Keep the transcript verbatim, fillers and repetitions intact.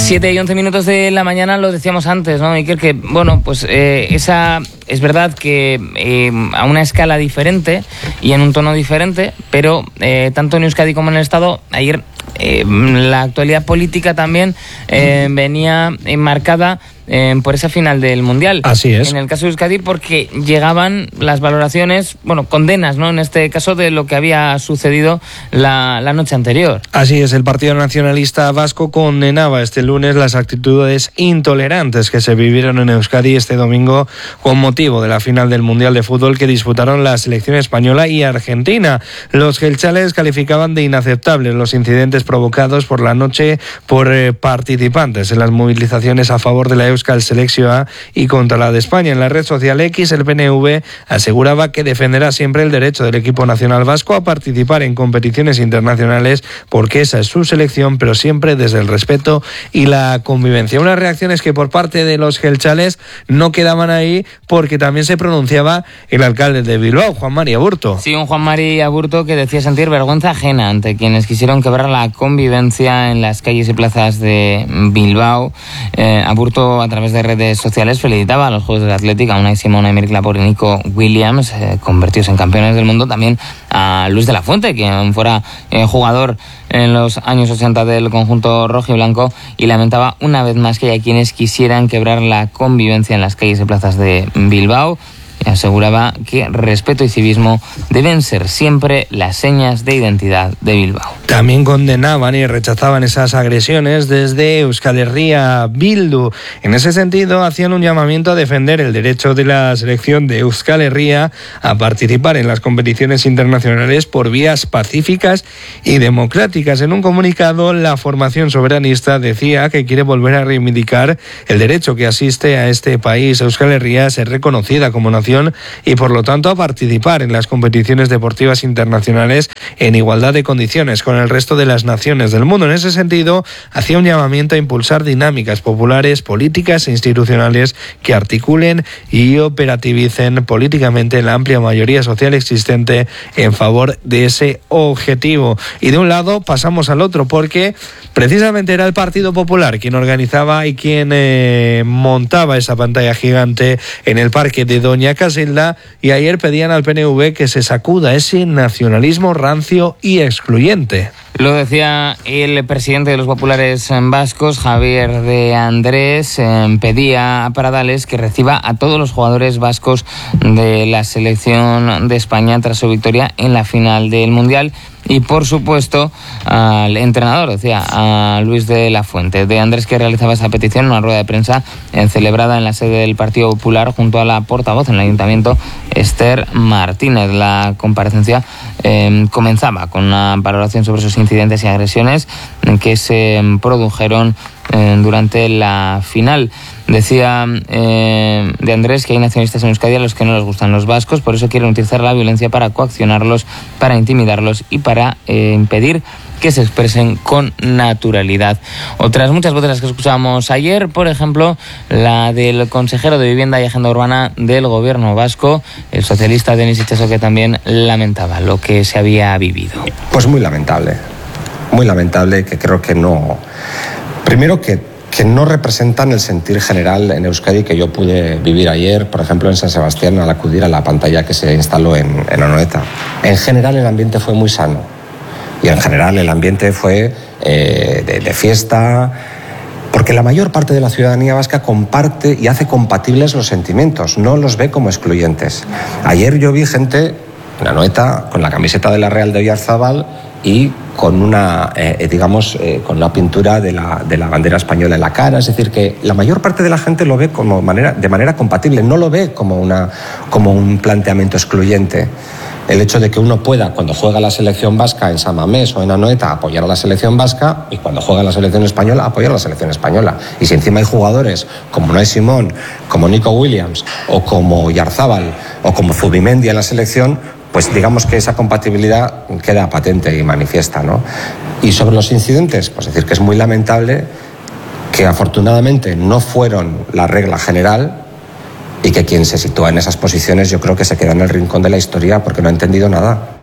siete y once minutos de la mañana, lo decíamos antes, ¿no, Iker? Que, bueno, pues eh, esa es verdad que eh, a una escala diferente y en un tono diferente, pero eh, tanto en Euskadi como en el Estado, ayer eh, la actualidad política también eh, venía enmarcada Eh, por esa final del Mundial. Así es. En el caso de Euskadi, porque llegaban las valoraciones, bueno, condenas, ¿no? En este caso, de lo que había sucedido la, la noche anterior. Así es, el Partido Nacionalista Vasco condenaba este lunes las actitudes intolerantes que se vivieron en Euskadi este domingo con motivo de la final del Mundial de Fútbol que disputaron la selección española y Argentina. Los gelchales calificaban de inaceptables los incidentes provocados por la noche por eh, participantes en las movilizaciones a favor de la Euskal Selección A y contra la de España. En la red social X, el P N V aseguraba que defenderá siempre el derecho del equipo nacional vasco a participar en competiciones internacionales porque esa es su selección, pero siempre desde el respeto y la convivencia. Unas reacciones que por parte de los gelchales no quedaban ahí, porque también se pronunciaba el alcalde de Bilbao, Juan Mari Aburto. Sí, un Juan Mari Aburto que decía sentir vergüenza ajena ante quienes quisieron quebrar la convivencia en las calles y plazas de Bilbao. Eh, Aburto, a través de redes sociales, felicitaba a los Juegos del Athletic, a Unai Simón, a Aymeric Laporte y Nico Williams, eh, convertidos en campeones del mundo. También a Luis de la Fuente, quien fuera eh, jugador en los años ochenta del conjunto rojo y blanco, y lamentaba una vez más que haya quienes quisieran quebrar la convivencia en las calles y plazas de Bilbao. Aseguraba que respeto y civismo deben ser siempre las señas de identidad de Bilbao. También condenaban y rechazaban esas agresiones desde Euskal Herria Bildu. En ese sentido, hacían un llamamiento a defender el derecho de la selección de Euskal Herria a participar en las competiciones internacionales por vías pacíficas y democráticas. En un comunicado, la formación soberanista decía que quiere volver a reivindicar el derecho que asiste a este país, Euskal Herria, a ser reconocida como nación y por lo tanto a participar en las competiciones deportivas internacionales en igualdad de condiciones con el resto de las naciones del mundo. En ese sentido, hacía un llamamiento a impulsar dinámicas populares, políticas e institucionales que articulen y operativicen políticamente la amplia mayoría social existente en favor de ese objetivo. Y de un lado pasamos al otro, porque precisamente era el Partido Popular quien organizaba y quien eh, montaba esa pantalla gigante en el parque de Doña Casilda, y ayer pedían al P N V que se sacuda ese nacionalismo rancio y excluyente. Lo decía el presidente de los populares vascos, Javier de Andrés. Eh, pedía a Pradales que reciba a todos los jugadores vascos de la selección de España tras su victoria en la final del Mundial. Y por supuesto al entrenador, decía, a Luis de la Fuente. De Andrés, que realizaba esa petición en una rueda de prensa eh, celebrada en la sede del Partido Popular junto a la portavoz en el Ayuntamiento, Esther Martínez. La comparecencia eh, comenzaba con una valoración sobre esos incidentes y agresiones que se produjeron eh, durante la final. Decía eh, de Andrés que hay nacionalistas en Euskadi a los que no les gustan los vascos, por eso quieren utilizar la violencia para coaccionarlos, para intimidarlos y para eh, impedir que se expresen con naturalidad. Otras muchas voces las que escuchábamos ayer, por ejemplo, la del consejero de Vivienda y Agenda Urbana del gobierno vasco, el socialista Denis Itxaso, que también lamentaba lo que se había vivido. Pues muy lamentable, muy lamentable, que creo que no... Primero que que no representan el sentir general en Euskadi que yo pude vivir ayer, por ejemplo, en San Sebastián, al acudir a la pantalla que se instaló en, en Anoeta. En general el ambiente fue muy sano y en general el ambiente fue eh, de, de fiesta, porque la mayor parte de la ciudadanía vasca comparte y hace compatibles los sentimientos, no los ve como excluyentes. Ayer yo vi gente en Anoeta con la camiseta de la Real de Oyarzábal y con una, eh, digamos, eh, con una pintura de la, de la bandera española en la cara. Es decir, que la mayor parte de la gente lo ve como manera, de manera compatible, no lo ve como, una, como un planteamiento excluyente. El hecho de que uno pueda, cuando juega la selección vasca en San Mamés o en Anoeta, apoyar a la selección vasca, y cuando juega la selección española, apoyar a la selección española. Y si encima hay jugadores como Unai Simón, como Nico Williams, o como Oyarzábal, o como Zubimendi en la selección, pues digamos que esa compatibilidad queda patente y manifiesta, ¿no? Y sobre los incidentes, pues decir que es muy lamentable que afortunadamente no fueron la regla general y que quien se sitúa en esas posiciones yo creo que se queda en el rincón de la historia porque no ha entendido nada.